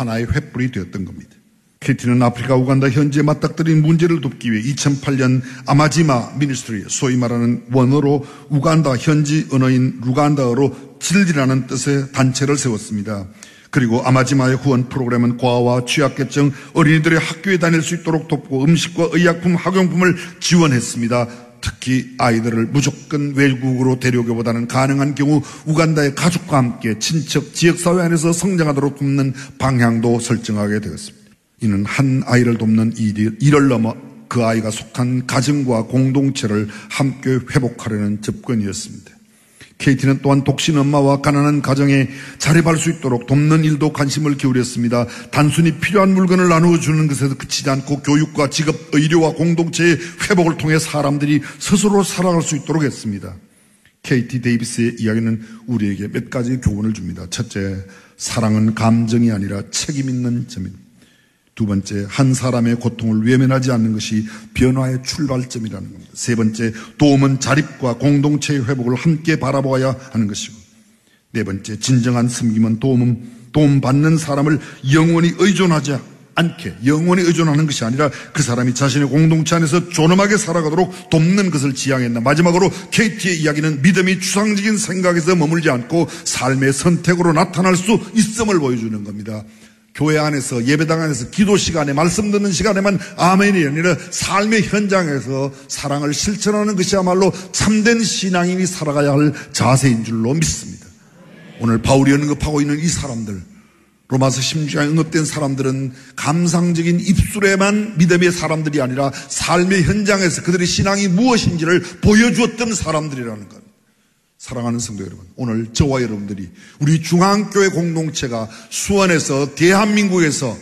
하나의 횃불이 되었던 겁니다. KT는 아프리카 우간다 현지에 맞닥뜨린 문제를 돕기 위해 2008년 아마지마 미니스트리, 소위 말하는 원어로 우간다 현지 언어인 루간다어로 진리라는 뜻의 단체를 세웠습니다. 그리고 아마지마의 후원 프로그램은 고아와 취약계층 어린이들의 학교에 다닐 수 있도록 돕고 음식과 의약품, 학용품을 지원했습니다. 특히 아이들을 무조건 외국으로 데려오기보다는 가능한 경우 우간다의 가족과 함께 친척, 지역사회 안에서 성장하도록 돕는 방향도 설정하게 되었습니다. 이는 한 아이를 돕는 일을 넘어 그 아이가 속한 가정과 공동체를 함께 회복하려는 접근이었습니다. KT는 또한 독신 엄마와 가난한 가정에 자립할 수 있도록 돕는 일도 관심을 기울였습니다. 단순히 필요한 물건을 나누어 주는 것에서 그치지 않고 교육과 직업, 의료와 공동체의 회복을 통해 사람들이 스스로 살아갈 수 있도록 했습니다. KT 데이비스의 이야기는 우리에게 몇 가지 교훈을 줍니다. 첫째, 사랑은 감정이 아니라 책임 있는 점입니다. 두 번째, 한 사람의 고통을 외면하지 않는 것이 변화의 출발점이라는 겁니다. 세 번째, 도움은 자립과 공동체의 회복을 함께 바라보아야 하는 것이고, 네 번째, 진정한 섬김은 도움 받는 사람을 영원히 의존하지 않게, 영원히 의존하는 것이 아니라 그 사람이 자신의 공동체 안에서 존엄하게 살아가도록 돕는 것을 지향했다. 마지막으로 KT의 이야기는 믿음이 추상적인 생각에서 머물지 않고 삶의 선택으로 나타날 수 있음을 보여주는 겁니다. 교회 안에서, 예배당 안에서, 기도 시간에, 말씀 듣는 시간에만 아멘이 아니라 삶의 현장에서 사랑을 실천하는 것이야말로 참된 신앙인이 살아가야 할 자세인 줄로 믿습니다. 오늘 바울이 언급하고 있는 이 사람들, 로마서 16장에 언급된 사람들은 감상적인 입술에만 믿음의 사람들이 아니라 삶의 현장에서 그들의 신앙이 무엇인지를 보여주었던 사람들이라는 것. 사랑하는 성도 여러분, 오늘 저와 여러분들이 우리 중앙교회 공동체가 수원에서 대한민국에서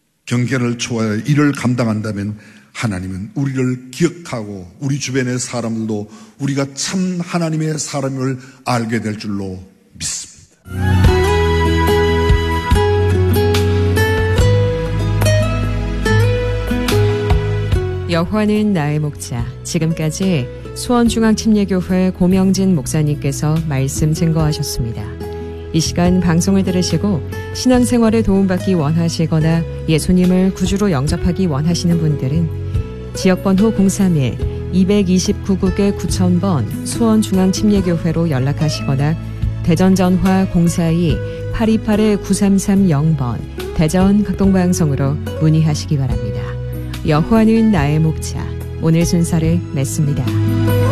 경계를 초월해 일을 감당한다면 하나님은 우리를 기억하고 우리 주변의 사람들도 우리가 참 하나님의 사람을 알게 될 줄로 믿습니다. 여호와는 나의 목자. 지금까지 수원중앙침례교회 고명진 목사님께서 말씀 증거하셨습니다. 이 시간 방송을 들으시고 신앙생활에 도움받기 원하시거나 예수님을 구주로 영접하기 원하시는 분들은 지역번호 031-229국의 9000번 수원중앙침례교회로 연락하시거나 대전전화 042-828-9330번 대전 극동방송으로 문의하시기 바랍니다. 여호와는 나의 목자. 오늘 순서를 맺습니다.